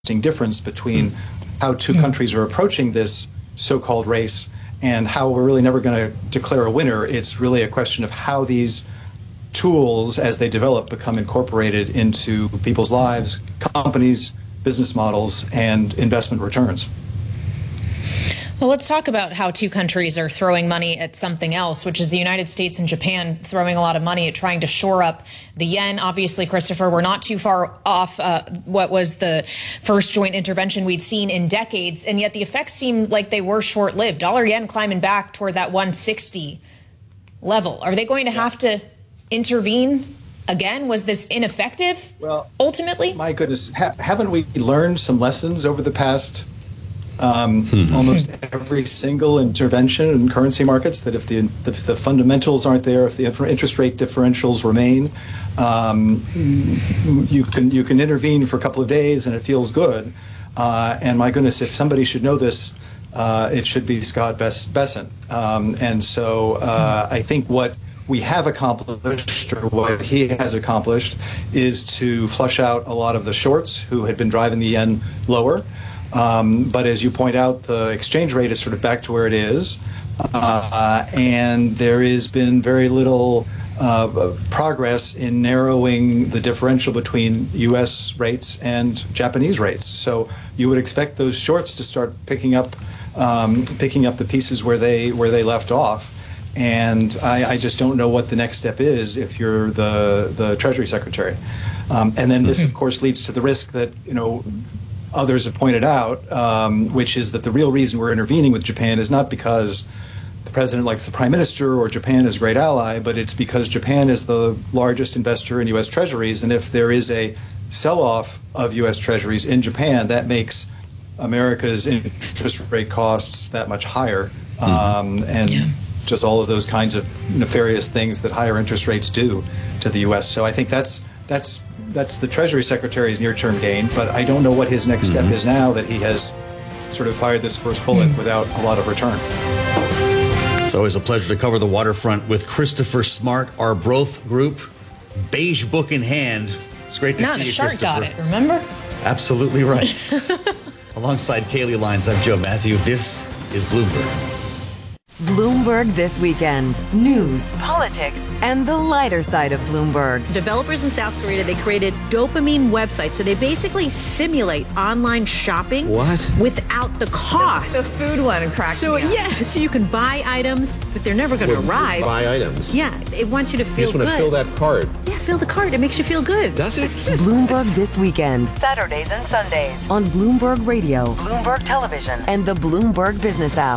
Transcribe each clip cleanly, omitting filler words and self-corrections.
difference between how two countries are approaching this so-called race and how we're really never going to declare a winner. It's really a question of how these tools, as they develop, become incorporated into people's lives, companies, business models, and investment returns. Well, let's talk about how two countries are throwing money at something else, which is the United States and Japan throwing a lot of money at trying to shore up the yen. Obviously, Christopher, we're not too far off what was the first joint intervention we'd seen in decades, and yet the effects seem like they were short-lived. Dollar yen climbing back toward that 160 level. Are they going to have to intervene again? Was this ineffective, ultimately? My goodness, haven't we learned some lessons over the past almost every single intervention in currency markets, that if the fundamentals aren't there, if the interest rate differentials remain, you can intervene for a couple of days and it feels good. And my goodness, if somebody should know this, it should be Scott Bessent. And so I think what we have accomplished, or what he has accomplished, is to flush out a lot of the shorts who had been driving the yen lower. But as you point out, the exchange rate is sort of back to where it is, and there has been very little progress in narrowing the differential between U.S. rates and Japanese rates. So you would expect those shorts to start picking up the pieces where they left off. And I just don't know what the next step is if you're the Treasury Secretary. And then this, of course, leads to the risk that, others have pointed out, which is that the real reason we're intervening with Japan is not because the president likes the prime minister or Japan is a great ally, but it's because Japan is the largest investor in U.S. treasuries. And if there is a sell-off of U.S. treasuries in Japan, that makes America's interest rate costs that much higher. Just all of those kinds of nefarious things that higher interest rates do to the U.S. So I think that's the Treasury Secretary's near-term gain, but I don't know what his next step is now that he has sort of fired this first bullet without a lot of return. It's always a pleasure to cover the waterfront with Christopher Smart, Arbroath Group, beige book in hand. It's great to see you, Christopher. Got it, remember? Absolutely right. Alongside Kaylee Lyons, I'm Joe Matthew. This is Bloomberg. Bloomberg This Weekend. News, politics, and the lighter side of Bloomberg. Developers in South Korea, they created dopamine websites. So they basically simulate online shopping. What? Without the cost. The food one cracked me up. So you can buy items, but they're never going to arrive. Buy items? Yeah, it wants you to feel good. You just want to fill that card. Yeah, fill the card. It makes you feel good. Does it? Bloomberg This Weekend. Saturdays and Sundays on Bloomberg Radio, Bloomberg Television, and the Bloomberg Business app.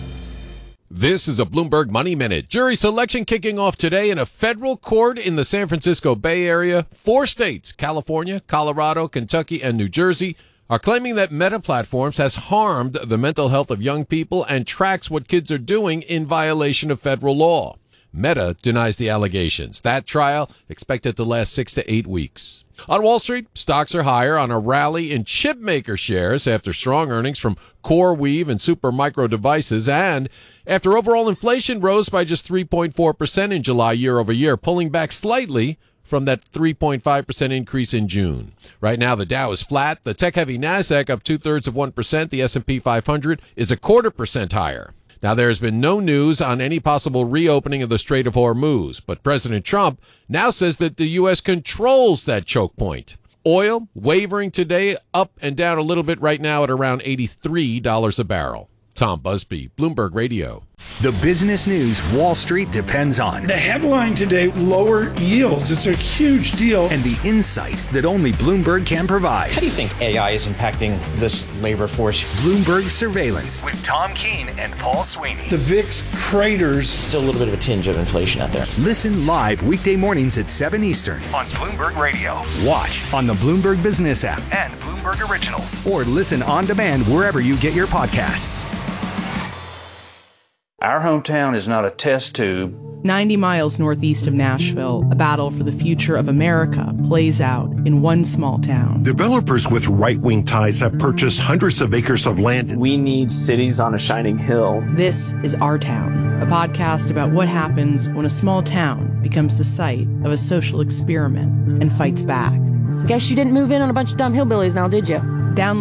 This is a Bloomberg Money Minute. Jury selection kicking off today in a federal court in the San Francisco Bay Area. 4 states, California, Colorado, Kentucky, and New Jersey, are claiming that Meta Platforms has harmed the mental health of young people and tracks what kids are doing in violation of federal law. Meta denies the allegations. That trial expected to last 6 to 8 weeks. On Wall Street, stocks are higher on a rally in chipmaker shares after strong earnings from CoreWeave and Supermicro Devices, and after overall inflation rose by just 3.4% in July year over year, pulling back slightly from that 3.5% increase in June. Right now, the Dow is flat. The tech-heavy NASDAQ up 0.2%. The S&P 500 is 0.25% higher. Now, there has been no news on any possible reopening of the Strait of Hormuz, but President Trump now says that the U.S. controls that choke point. Oil wavering today, up and down a little bit right now at around $83 a barrel. Tom Busby, Bloomberg Radio. The business news Wall Street depends on. The headline today, lower yields. It's a huge deal. And the insight that only Bloomberg can provide. How do you think AI is impacting this labor force? Bloomberg Surveillance with Tom Keene and Paul Sweeney. The VIX craters. Still a little bit of a tinge of inflation out there. Listen live weekday mornings at 7 Eastern on Bloomberg Radio. Watch on the Bloomberg Business app and Bloomberg Originals. Or listen on demand wherever you get your podcasts. Our hometown is not a test tube. 90 miles northeast of Nashville, a battle for the future of America plays out in one small town. Developers with right-wing ties have purchased hundreds of acres of land. We need cities on a shining hill. This is Our Town, a podcast about what happens when a small town becomes the site of a social experiment and fights back. Guess you didn't move in on a bunch of dumb hillbillies now, did you? Download